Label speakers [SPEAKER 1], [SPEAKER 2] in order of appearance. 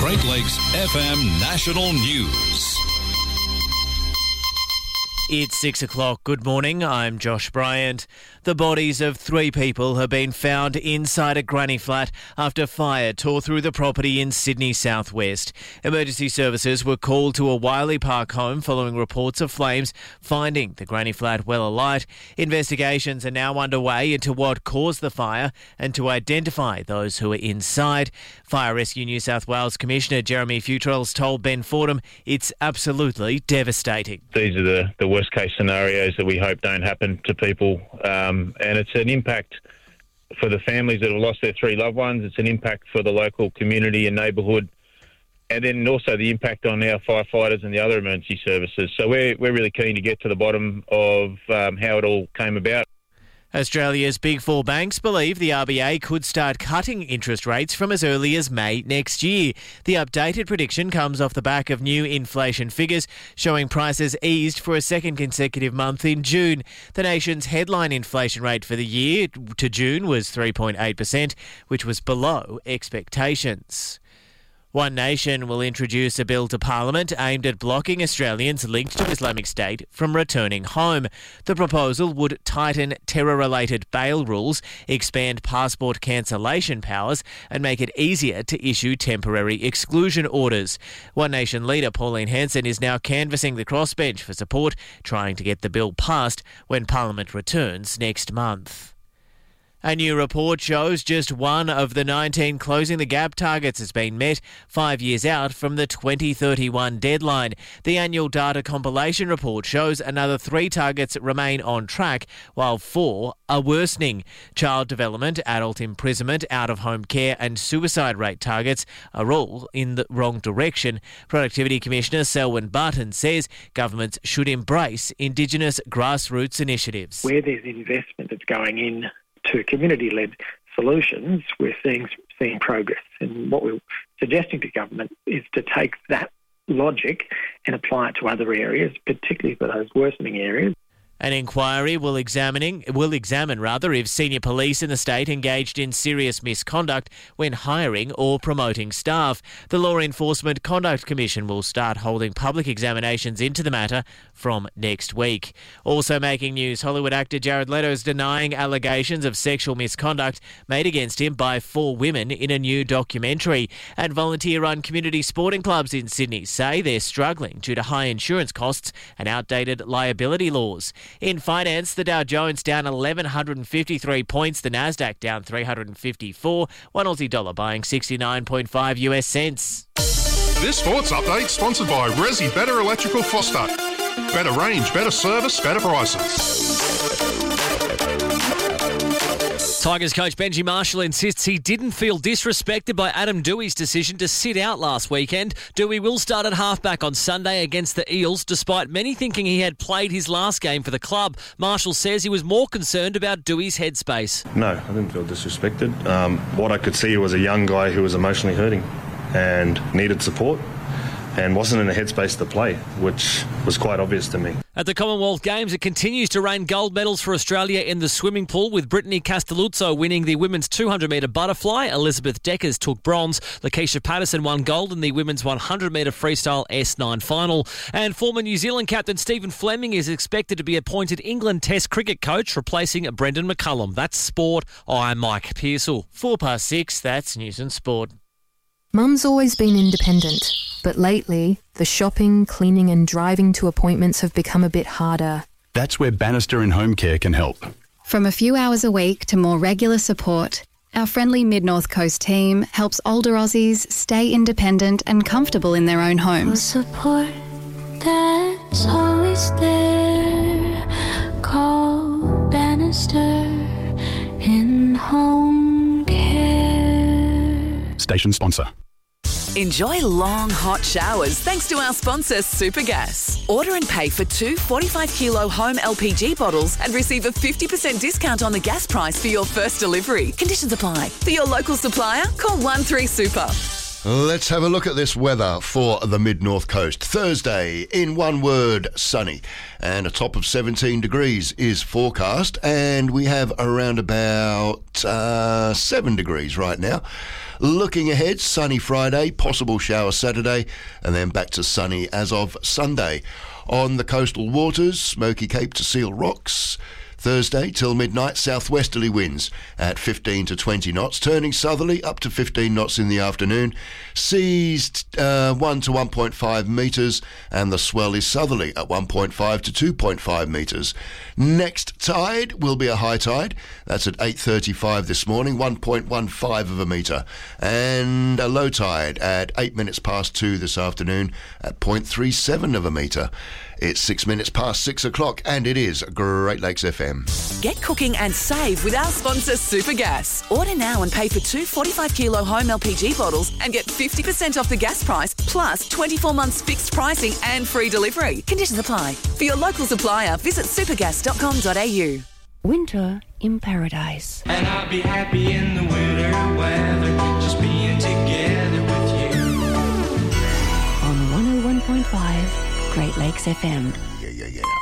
[SPEAKER 1] Great Lakes FM National News.
[SPEAKER 2] It's 6 o'clock. Good morning. I'm Josh Bryant. The bodies of 3 people have been found inside a granny flat after fire tore through the property in Sydney southwest. Emergency services were called to a Wiley Park home following reports of flames finding the granny flat well alight. Investigations are now underway into what caused the fire and to identify those who were inside. Fire Rescue New South Wales Commissioner Jeremy Futrell's told Ben Fordham it's absolutely devastating.
[SPEAKER 3] These are the worst case scenarios that we hope don't happen to people, and it's an impact for the families that have lost their 3 loved ones. It's an impact for the local community and neighbourhood, and then also the impact on our firefighters and the other emergency services. So we're really keen to get to the bottom of how it all came about.
[SPEAKER 2] Australia's Big Four banks believe the RBA could start cutting interest rates from as early as May next year. The updated prediction comes off the back of new inflation figures showing prices eased for a second consecutive month in June. The nation's headline inflation rate for the year to June was 3.8%, which was below expectations. One Nation will introduce a bill to Parliament aimed at blocking Australians linked to Islamic State from returning home. The proposal would tighten terror-related bail rules, expand passport cancellation powers and make it easier to issue temporary exclusion orders. One Nation leader Pauline Hanson is now canvassing the crossbench for support, trying to get the bill passed when Parliament returns next month. A new report shows just one of the 19 Closing the Gap targets has been met 5 years out from the 2031 deadline. The annual data compilation report shows another 3 targets remain on track, while 4 are worsening. Child development, adult imprisonment, out-of-home care and suicide rate targets are all in the wrong direction. Productivity Commissioner Selwyn Barton says governments should embrace Indigenous grassroots initiatives.
[SPEAKER 4] Where there's investment that's going in to community-led solutions, we're seeing progress. And what we're suggesting to government is to take that logic and apply it to other areas, particularly for those worsening areas.
[SPEAKER 2] An inquiry will examine if senior police in the state engaged in serious misconduct when hiring or promoting staff. The Law Enforcement Conduct Commission will start holding public examinations into the matter from next week. Also making news, Hollywood actor Jared Leto is denying allegations of sexual misconduct made against him by 4 women in a new documentary. And volunteer-run community sporting clubs in Sydney say they're struggling due to high insurance costs and outdated liability laws. In finance, the Dow Jones down 1,153 points, the Nasdaq down 354, one Aussie dollar buying 69.5 US cents.
[SPEAKER 5] This sports update sponsored by Resi Better Electrical Foster. Better range, better service, better prices.
[SPEAKER 6] Tigers coach Benji Marshall insists he didn't feel disrespected by Adam Douei's decision to sit out last weekend. Douei will start at halfback on Sunday against the Eels, despite many thinking he had played his last game for the club. Marshall says he was more concerned about Douei's headspace.
[SPEAKER 7] No, I didn't feel disrespected. What I could see was a young guy who was emotionally hurting and needed support and wasn't in a headspace to play, which was quite obvious to me.
[SPEAKER 6] At the Commonwealth Games, it continues to rain gold medals for Australia in the swimming pool, with Brittany Castelluzzo winning the women's 200-metre butterfly. Elizabeth Deckers took bronze. Lakeisha Patterson won gold in the women's 100-metre freestyle S9 final. And former New Zealand captain Stephen Fleming is expected to be appointed England Test cricket coach, replacing Brendan McCullum. That's sport. I'm Mike Pearsall.
[SPEAKER 2] 6:04, that's News and Sport.
[SPEAKER 8] Mum's always been independent, but lately, the shopping, cleaning and driving to appointments have become a bit harder.
[SPEAKER 9] That's where Bannister and Home Care can help.
[SPEAKER 10] From a few hours a week to more regular support, our friendly Mid-North Coast team helps older Aussies stay independent and comfortable in their own homes.
[SPEAKER 11] Support that's always there. Call Bannister in Home Care.
[SPEAKER 9] Station sponsor.
[SPEAKER 12] Enjoy long, hot showers thanks to our sponsor, Supergas. Order and pay for 2 45-kilo home LPG bottles and receive a 50% discount on the gas price for your first delivery. Conditions apply. For your local supplier, call 13-SUPER.
[SPEAKER 13] Let's have a look at this weather for the mid-north coast. Thursday, in one word, sunny. And a top of 17 degrees is forecast. And we have around about 7 degrees right now. Looking ahead, sunny Friday, possible shower Saturday, and then back to sunny as of Sunday. On the coastal waters, Smoky Cape to Seal Rocks. Thursday till midnight, southwesterly winds at 15 to 20 knots, turning southerly up to 15 knots in the afternoon. Seas 1 to 1.5 metres, and the swell is southerly at 1.5 to 2.5 metres. Next tide will be a high tide. That's at 8:35 this morning, 1.15 of a metre. And a low tide at 8 minutes past 2 this afternoon at 0.37 of a metre. It's 6 minutes past 6 o'clock, and it is Great Lakes FM.
[SPEAKER 12] Get cooking and save with our sponsor Supergas. Order now and pay for 2 45-kilo home LPG bottles and get 50% off the gas price, plus 24 months fixed pricing and free delivery. Conditions apply. For your local supplier, visit supergas.com.au.
[SPEAKER 14] Winter in paradise.
[SPEAKER 15] And I'll be happy in the winter weather, just being together with you.
[SPEAKER 14] On 101.5 Great Lakes FM.